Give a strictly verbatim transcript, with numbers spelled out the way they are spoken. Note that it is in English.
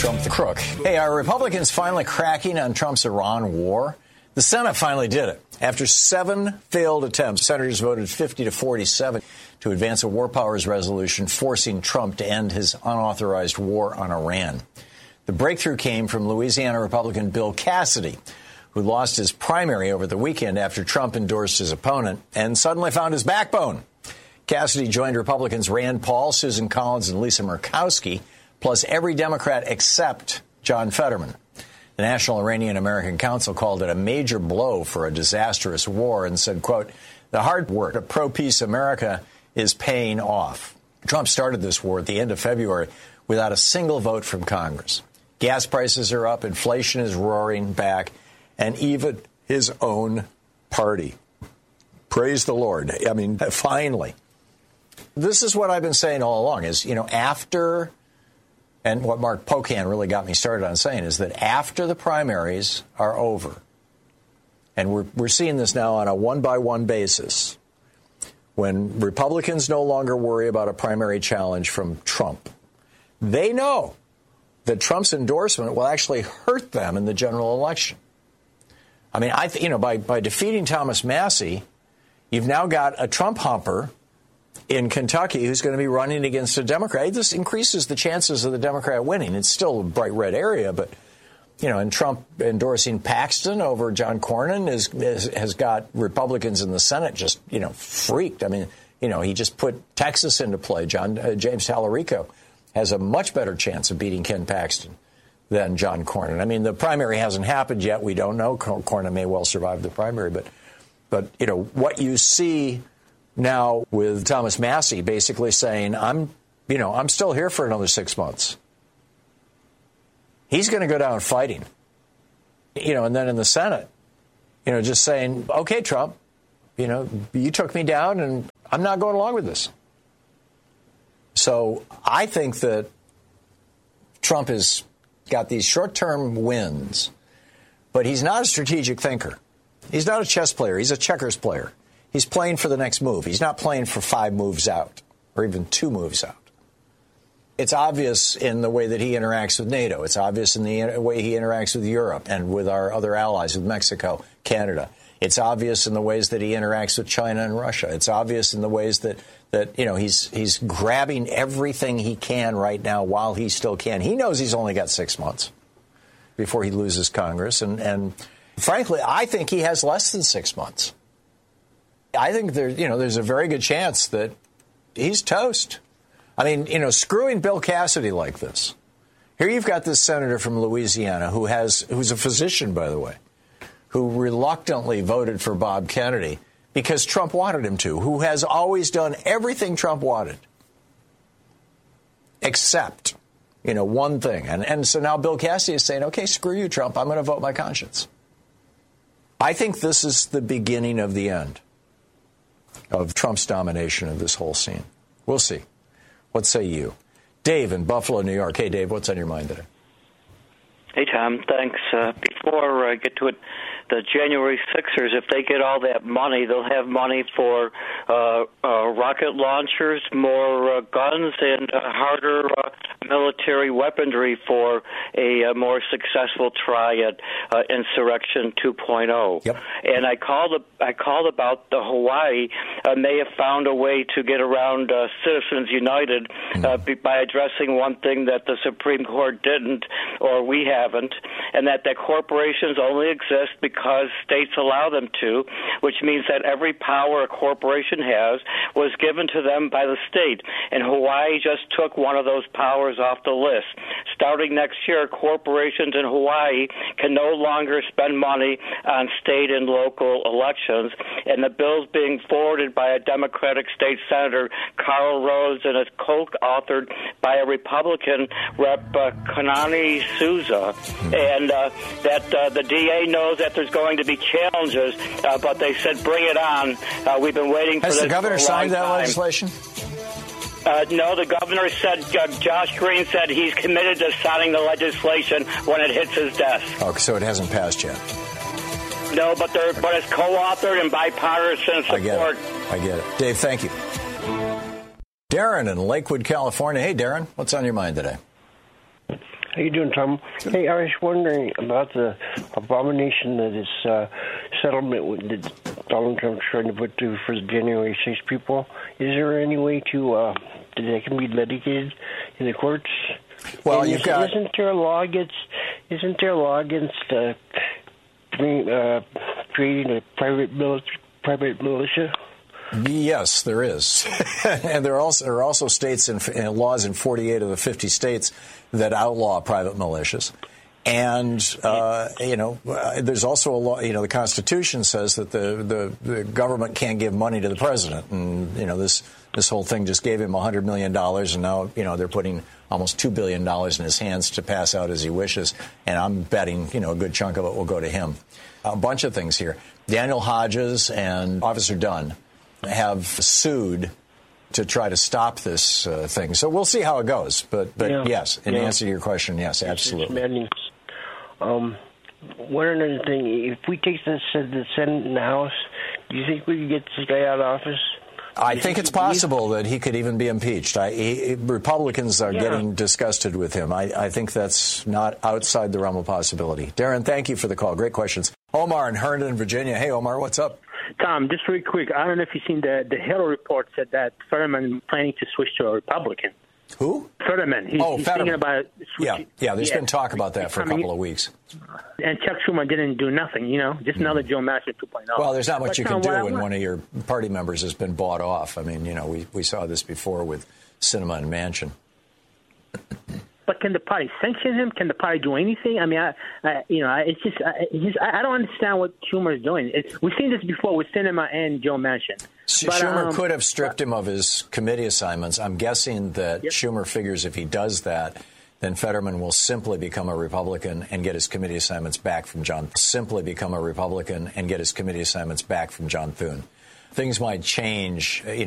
Trump the crook. Hey, are Republicans finally cracking on Trump's Iran war? The Senate finally did it. After seven failed attempts, senators voted fifty to forty-seven to advance a war powers resolution forcing Trump to end his unauthorized war on Iran. The breakthrough came from Louisiana Republican Bill Cassidy, who lost his primary over the weekend after Trump endorsed his opponent and suddenly found his backbone. Cassidy joined Republicans Rand Paul, Susan Collins, and Lisa Murkowski, plus every Democrat except John Fetterman. The National Iranian American Council called it a major blow for a disastrous war and said, quote, the hard work of pro-peace America is paying off. Trump started this war at the end of February without a single vote from Congress. Gas prices are up, inflation is roaring back, and even his own party. Praise the Lord. I mean, finally. This is what I've been saying all along is, you know, after... And what Mark Pocan really got me started on saying is that after the primaries are over, and we're we're seeing this now on a one-by-one basis, when Republicans no longer worry about a primary challenge from Trump, they know that Trump's endorsement will actually hurt them in the general election. I mean, I th- you know, by, by defeating Thomas Massie, you've now got a Trump humper in Kentucky who's going to be running against a Democrat. This increases the chances of the Democrat winning. It's still a bright red area, but, you know, and Trump endorsing Paxton over John Cornyn is, is, has got Republicans in the Senate just, you know, freaked. I mean, you know, he just put Texas into play. John uh, James Tallarico has a much better chance of beating Ken Paxton than John Cornyn. I mean, the primary hasn't happened yet. We don't know. Cornyn may well survive the primary, but, but you know, what you see now with Thomas Massie basically saying, I'm, you know, I'm still here for another six months. He's going to go down fighting. You know, and then in the Senate, you know, just saying, okay, Trump, you know, you took me down and I'm not going along with this. So I think that Trump has got these short-term wins, but he's not a strategic thinker. He's not a chess player. He's a checkers player. He's playing for the next move. He's not playing for five moves out or even two moves out. It's obvious in the way that he interacts with NATO. It's obvious in the way he interacts with Europe and with our other allies, with Mexico, Canada. It's obvious in the ways that he interacts with China and Russia. It's obvious in the ways that, that you know, he's he's grabbing everything he can right now while he still can. He knows he's only got six months before he loses Congress. And, and frankly, I think he has less than six months. I think there, you know, there's a very good chance that he's toast. I mean, you know, screwing Bill Cassidy like this. Here you've got this senator from Louisiana who has, who's a physician, by the way, who reluctantly voted for Bob Kennedy because Trump wanted him to, who has always done everything Trump wanted, except, you know, one thing. And, and so now Bill Cassidy is saying, okay, screw you, Trump. I'm going to vote my conscience. I think this is the beginning of the end of Trump's domination of this whole scene. We'll see. What say you? Dave in Buffalo, New York. Hey, Dave, what's on your mind today? Hey, Tom, thanks. Uh, before I get to it, the January sixers, if they get all that money, they'll have money for uh, uh, rocket launchers, more uh, guns, and uh, harder uh, military weaponry for a, a more successful try at uh, insurrection two point oh. Yep. And I called. I called about the Hawaii uh, may have found a way to get around uh, Citizens United uh, mm. by addressing one thing that the Supreme Court didn't, or we haven't, and that that corporations only exist because states allow them to, which means that every power a corporation has was given to them by the state. And Hawaii just took one of those powers off the list. Starting next year, corporations in Hawaii can no longer spend money on state and local elections. And the bill's being forwarded by a Democratic state senator, Carl Rhodes, and it's co-authored by a Republican rep, uh, Kanani Souza. And uh, that uh, the D A knows that there's going to be challenges, uh, but they said, bring it on. Uh, we've been waiting for Has this the governor for a signed long that time. legislation? Uh, no, the governor said, uh, Josh Green said he's committed to signing the legislation when it hits his desk. Oh, so it hasn't passed yet. No, but they're, but it's co-authored and bipartisan support. I get it. I get it. Dave, thank you. Darren in Lakewood, California. Hey, Darren, what's on your mind today? How you doing, Tom? Hey, I was wondering about the abomination that is uh, settlement with that Donald Trump's trying to put through for the January sixth people. Is there any way to uh, that they can be litigated in the courts? Well, and you've is, got. Isn't there a law against? Isn't there a law against uh, uh, creating a private mil- private militia? Yes, there is, and there are also there are also states and laws in forty-eight of the fifty states that outlaw private militias, and uh, you know there's also a law. You know, the Constitution says that the, the the government can't give money to the president, and you know this this whole thing just gave him a hundred million dollars, and now you know they're putting almost two billion dollars in his hands to pass out as he wishes, and I'm betting you know a good chunk of it will go to him. A bunch of things here. Daniel Hodges and Officer Dunn have sued to try to stop this uh, thing. So we'll see how it goes. But, but yeah. yes, in yeah. answer to your question, yes, absolutely. It's um, one other thing, if we take this to the Senate and the House, do you think we could get this guy out of office? I think it's possible that he could even be impeached. I, he, Republicans are yeah. getting disgusted with him. I, I think that's not outside the realm of possibility. Darren, thank you for the call. Great questions. Omar in Herndon, Virginia. Hey, Omar, what's up? Tom, just really quick, I don't know if you've seen the, the Hill report said that Fetterman planning to switch to a Republican. Who? Fetterman. He's, oh, he's Fetterman. thinking about yeah, yeah, There's yeah. been talk about that for a couple of weeks. And Chuck Schumer didn't do nothing, you know, just mm. another Joe Manchin two point oh. Well, there's not much but you Tom, can do when when one of your party members has been bought off. I mean, you know, we, we saw this before with Sinema and Manchin. But can the party sanction him? Can the party do anything? I mean, I, I you know, it's just, I, it's just, I don't understand what Schumer is doing. It's, we've seen this before with Sinema and Joe Manchin. But, Schumer um, could have stripped him of his committee assignments. I'm guessing that yep. Schumer figures if he does that, then Fetterman will simply become a Republican and get his committee assignments back from John. Simply become a Republican and get his committee assignments back from John Thune. Things might change. You know,